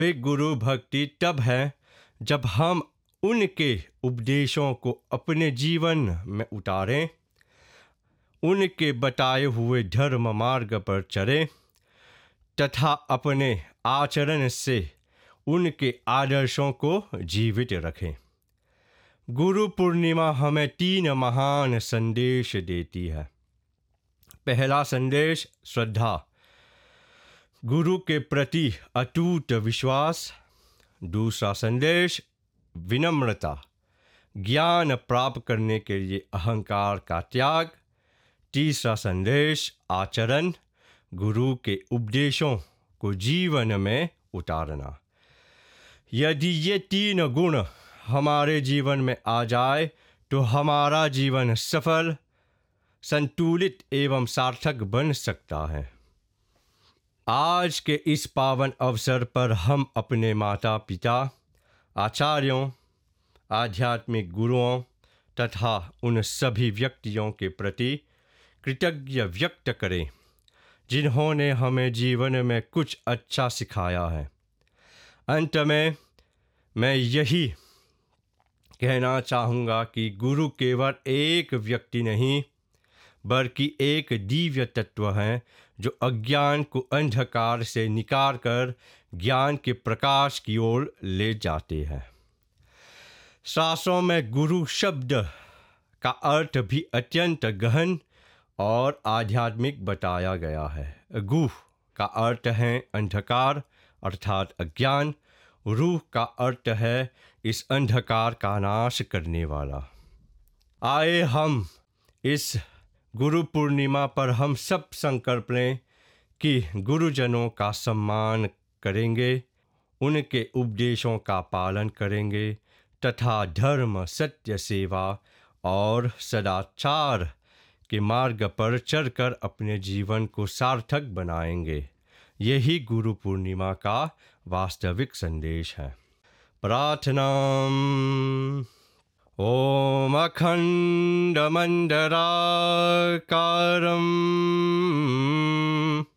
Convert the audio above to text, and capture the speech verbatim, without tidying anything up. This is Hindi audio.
वास्तविक गुरु भक्ति तब है जब हम उनके उपदेशों को अपने जीवन में उतारें, उनके बताए हुए धर्म मार्ग पर चलें तथा अपने आचरण से उनके आदर्शों को जीवित रखें। गुरु पूर्णिमा हमें तीन महान संदेश देती है। पहला संदेश श्रद्धा, गुरु के प्रति अटूट विश्वास। दूसरा संदेश विनम्रता, ज्ञान प्राप्त करने के लिए अहंकार का त्याग। तीसरा संदेश आचरण, गुरु के उपदेशों को जीवन में उतारना। यदि ये तीन गुण हमारे जीवन में आ जाए तो हमारा जीवन सफल, संतुलित एवं सार्थक बन सकता है। आज के इस पावन अवसर पर हम अपने माता पिता, आचार्यों, आध्यात्मिक गुरुओं तथा उन सभी व्यक्तियों के प्रति कृतज्ञ व्यक्त करें जिन्होंने हमें जीवन में कुछ अच्छा सिखाया है। अंत में मैं यही कहना चाहूँगा कि गुरु केवल एक व्यक्ति नहीं बल्कि एक दिव्य तत्व है जो अज्ञान को अंधकार से निकाल कर ज्ञान के प्रकाश की ओर ले जाते हैं। शास्त्रों में गुरु शब्द का अर्थ भी अत्यंत गहन और आध्यात्मिक बताया गया है। गु का अर्थ है अंधकार अर्थात अज्ञान, रूह का अर्थ है इस अंधकार का नाश करने वाला। आए हम इस गुरु पूर्णिमा पर हम सब संकल्प लें कि गुरुजनों का सम्मान करेंगे, उनके उपदेशों का पालन करेंगे तथा धर्म, सत्य, सेवा और सदाचार के मार्ग पर चलकर अपने जीवन को सार्थक बनाएंगे। यही गुरु पूर्णिमा का वास्तविक संदेश है। प्रार्थना। ओम अखंड मंडलाकारं